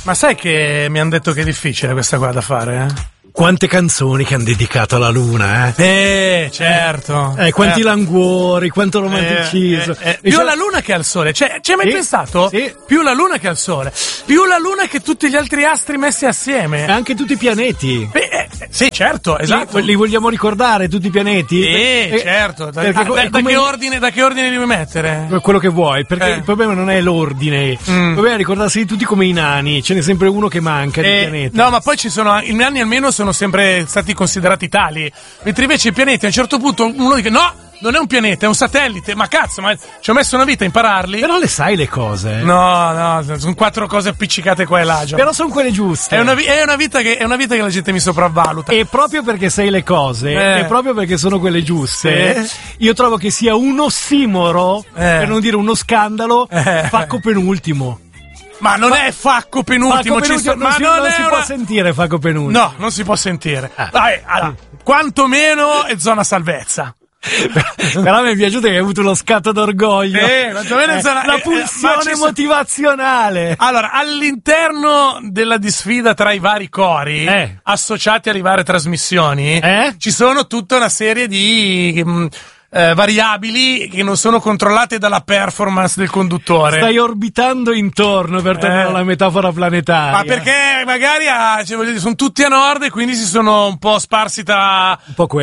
Ma sai che mi hanno detto che è difficile questa qua da fare, eh? Quante canzoni che hanno dedicato alla luna, Certo. Quanti languori, quanto romanticismo. Più alla luna che al sole. Ci hai mai pensato? Sì. Più la luna che al sole. Più la luna che tutti gli altri astri messi assieme. E anche tutti i pianeti. Sì, certo, esatto. Li vogliamo ricordare tutti i pianeti? Certo. Da che ordine li vuoi mettere? Quello che vuoi, perché il problema non è l'ordine. Il problema è ricordarsi di tutti come i nani. Ce n'è sempre uno che manca di pianeta. No, ma poi ci sono i nani, almeno sono sempre stati considerati tali, mentre invece i pianeti a un certo punto uno dice no, non è un pianeta, è un satellite. Ma cazzo, ma ci ho messo una vita a impararli. Però le sai le cose. No, sono 4 cose appiccicate qua e là. Però sono quelle giuste. È una vita che la gente mi sopravvaluta. E proprio perché sai le cose, e proprio perché sono quelle giuste, io trovo che sia un ossimoro, per non dire uno scandalo, Facco penultimo. Ma non è Facco penultimo, non si può sentire Facco penultimo. No, non si può sentire. Allora, quantomeno è zona salvezza. Però mi è piaciuto che hai avuto uno scatto d'orgoglio. La pulsione motivazionale. Allora, all'interno della disfida tra i vari cori associati alle varie trasmissioni ci sono tutta una serie di variabili che non sono controllate dalla performance del conduttore. Stai orbitando intorno, per tornare alla metafora planetaria. Ma perché magari sono tutti a nord e quindi si sono un po' sparsi tra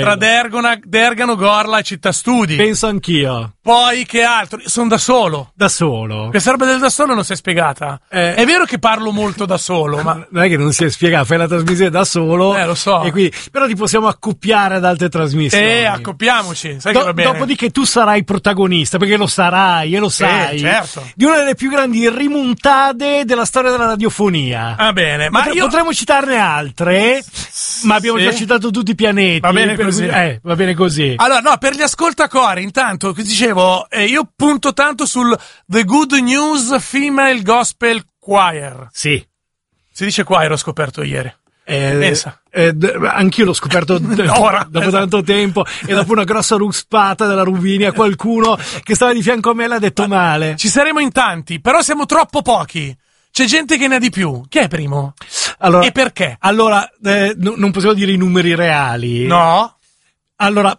Dergano, Gorla e Città Studi. Penso anch'io. Poi che altro? Sono da solo. Da solo? Questa roba del da solo non si è spiegata. È vero che parlo molto da solo, ma non è che non si è spiegata, fai la trasmissione da solo. Lo so. E quindi, però ti possiamo accoppiare ad altre trasmissioni. Accoppiamoci. Sai che va bene. Dopodiché tu sarai protagonista, perché lo sarai e lo sai, certo, di una delle più grandi rimontate della storia della radiofonia. Va bene, ma potremmo citarne altre, ma abbiamo già citato tutti i pianeti. Va bene così. Va bene così. Allora, no, per gli ascoltacori, intanto, dicevo, io punto tanto sul The Good News Female Gospel Choir. Sì. Si dice choir, ho scoperto ieri. Pensa. Anch'io l'ho scoperto dopo tanto tempo, e dopo una grossa ruspata della Ruvini a qualcuno che stava di fianco a me l'ha detto male. Ci saremo in tanti, però siamo troppo pochi. C'è gente che ne ha di più. Chi è primo? Allora, e perché? Allora, non possiamo dire i numeri reali. No. Allora,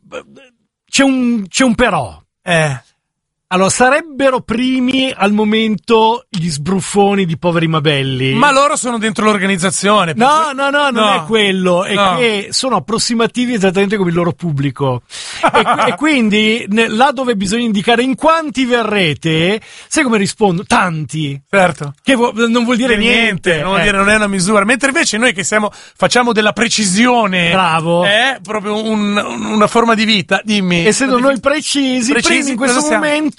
c'è un però. Allora, sarebbero primi al momento gli sbruffoni di Poveri Mabelli. Ma loro sono dentro l'organizzazione. No, non è quello. È che sono approssimativi esattamente come il loro pubblico. e quindi, là dove bisogna indicare in quanti verrete, sai come rispondo? Tanti. Certo. Che non vuol dire niente. Non vuol dire, non è una misura. Mentre invece noi che facciamo della precisione. Bravo. È proprio una forma di vita. Dimmi. Essendo noi precisi primi in questo momento,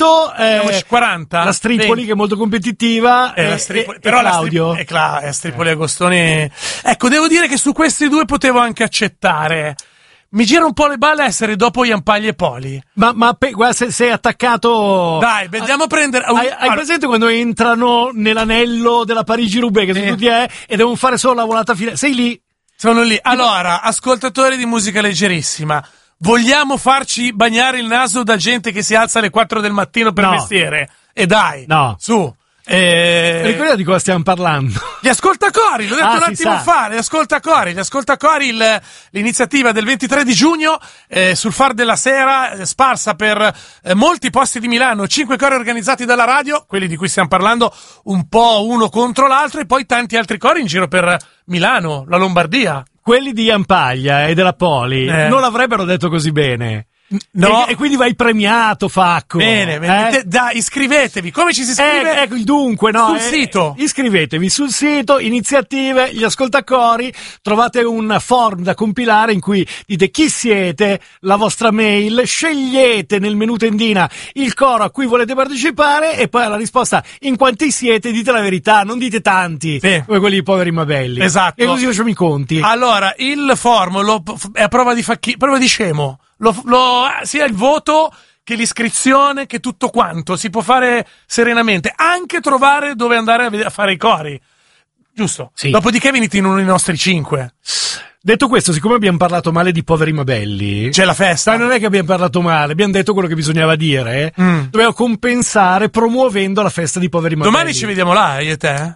40, la Stripoli 20. che è molto competitiva, però Claudio la Stripoli Agostoni. Ecco, devo dire che su questi due potevo anche accettare. Mi gira un po' le balle essere dopo Iampagli e Poli. Ma guarda, se sei attaccato. Dai, andiamo a prendere. Hai presente quando entrano nell'anello della Parigi-Roubaix, che sono tutti e devono fare solo la volata finale? Sei lì. Sono lì. Allora, ascoltatori di musica leggerissima, vogliamo farci bagnare il naso da gente che si alza alle 4 del mattino per mestiere? E dai, su. Ricorda di cosa stiamo parlando? Gli ascoltacori, l'ho detto un attimo fa, gli ascoltacori, l'iniziativa del 23 di giugno sul Far della Sera, sparsa per molti posti di Milano, 5 cori organizzati dalla radio, quelli di cui stiamo parlando un po' uno contro l'altro, e poi tanti altri cori in giro per Milano, la Lombardia. Quelli di Iampaglia e della Poli non l'avrebbero detto così bene. No. E quindi vai premiato, Facco. Bene, dai, iscrivetevi. Come ci si iscrive? Ecco il dunque, no? Sul sito. Iscrivetevi sul sito, iniziative, gli ascoltacori, trovate un form da compilare in cui dite chi siete, la vostra mail, scegliete nel menu tendina il coro a cui volete partecipare e poi alla risposta in quanti siete dite la verità, non dite tanti, come quelli Poveri Mabelli. Esatto. E così facciamo i conti. Allora, il form è a prova di scemo. Sia il voto che l'iscrizione, che tutto quanto si può fare serenamente, anche trovare dove andare a fare i cori, giusto? Sì. Dopodiché venite in uno dei nostri 5. Detto questo, siccome abbiamo parlato male di Poveri Mabelli, c'è la festa. Non è che abbiamo parlato male, abbiamo detto quello che bisognava dire. Dobbiamo compensare promuovendo la festa di Poveri Mabelli. Domani ci vediamo là, io e te.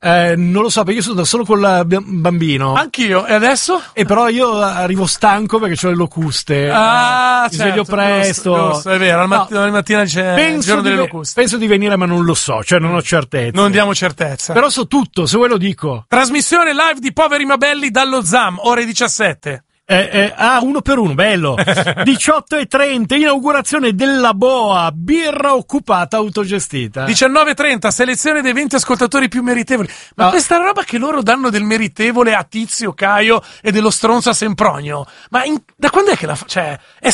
Non lo so, perché io sono da solo con il bambino. Anch'io, e adesso? E però io arrivo stanco perché ho le locuste. Mi sveglio presto. Giusto, è vero, la mattina c'è il giorno delle locuste. Penso di venire, ma non lo so, cioè non ho certezza. Non diamo certezza. Però so tutto, se vuoi lo dico. Trasmissione live di Poveri ma Belli dallo ZAM, ore 17. Uno per uno, bello. 18:30, inaugurazione della Boa, birra occupata autogestita. 19:30, selezione dei 20 ascoltatori più meritevoli. Ma questa roba che loro danno del meritevole a Tizio, Caio e dello stronzo a Sempronio, ma da quando è che la fa? Cioè, è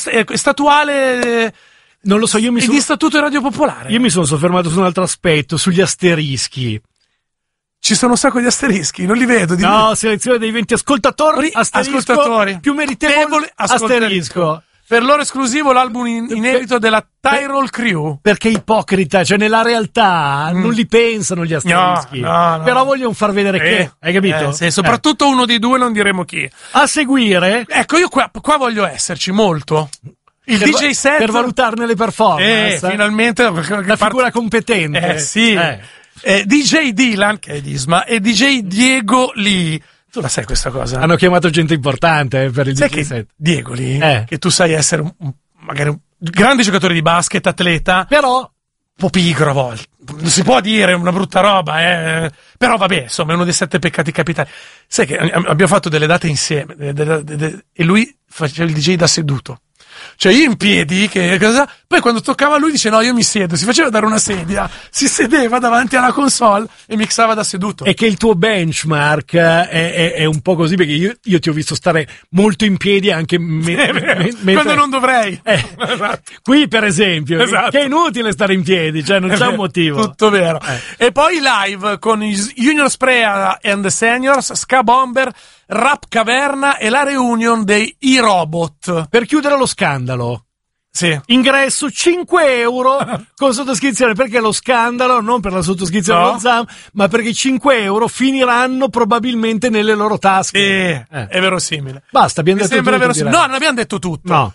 statuale... Non lo so, io mi sono... di Statuto Radio Popolare. Io mi sono soffermato su un altro aspetto, sugli asterischi. Ci sono un sacco di asterischi, non li vedo. No, selezione dei 20 ascoltatori, ascoltatori più meritevoli, asterisco. Per loro esclusivo l'album inedito della Tyrol Crew. Perché ipocrita, cioè nella realtà non li pensano gli asterischi. No. Però vogliono far vedere che, hai capito? Sì, soprattutto uno dei due, non diremo chi. A seguire... Ecco, io qua voglio esserci molto. Il DJ set... Per valutarne le performance. Finalmente... La figura competente. Sì. DJ Dylan, che è Disma, e DJ Diego Lee. Tu la sai questa cosa? Hanno chiamato gente importante per il sai DJ che set. Diego Lee, che tu sai essere magari un grande giocatore di basket, atleta, però un po' pigro a volte. Non si può dire una brutta roba, però vabbè, insomma, è uno dei 7 peccati capitali. Sai che abbiamo fatto delle date insieme e lui faceva il DJ da seduto. Cioè io in piedi, poi quando toccava a lui dice no, io mi siedo, si faceva dare una sedia, si sedeva davanti alla console e mixava da seduto. E che il tuo benchmark è un po' così, perché io ti ho visto stare molto in piedi anche quando non dovrei. Esatto. Qui per esempio, esatto. Che è inutile stare in piedi, cioè non c'è un motivo. Tutto vero. E poi live con i Junior Sprea and the Seniors, Ska Bomber, Rap Caverna e la reunion dei I-Robot. Per chiudere lo scandalo. Sì. Ingresso 5 euro con sottoscrizione. Perché lo scandalo? Non per la sottoscrizione dello ZAM, ma perché 5 euro finiranno probabilmente nelle loro tasche. È verosimile. Basta, abbiamo detto tutto. Verosimile. No, non abbiamo detto tutto. No.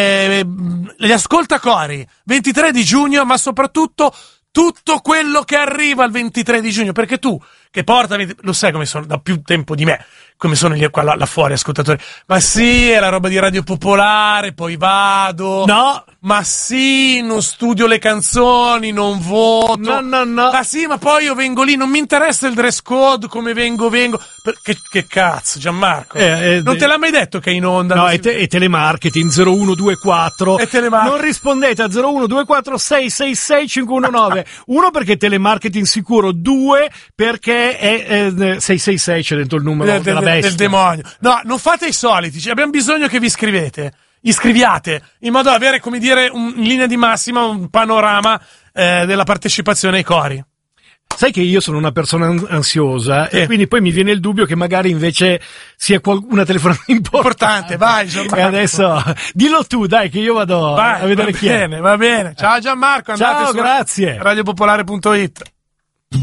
Gli ascoltacori, 23 di giugno, ma soprattutto tutto quello che arriva il 23 di giugno, perché tu, che portami, lo sai come sono da più tempo di me, come sono lì qua là fuori ascoltatori, ma sì, è la roba di Radio Popolare, poi vado, no, ma sì, non studio le canzoni, non voto, no, ma sì, ma poi io vengo lì, non mi interessa il dress code, come vengo, che cazzo, Gianmarco, non te l'ha mai detto che è in onda? No, e telemarketing 0124, non rispondete a 0124 666 519, 1 perché è telemarketing sicuro, 2 perché è 666, c'è dentro il numero della bestia. Del demonio. No, non fate i soliti, abbiamo bisogno che vi iscriviate, in modo da avere, come dire, in linea di massima un panorama della partecipazione ai cori. Sai che io sono una persona ansiosa e quindi poi mi viene il dubbio che magari invece sia una telefonata importante. Vai Gianmarco. E adesso dillo tu, dai, che io vado a vedere chi è. Va bene. Ciao Gianmarco, andate ciao, su grazie. radiopopolare.it.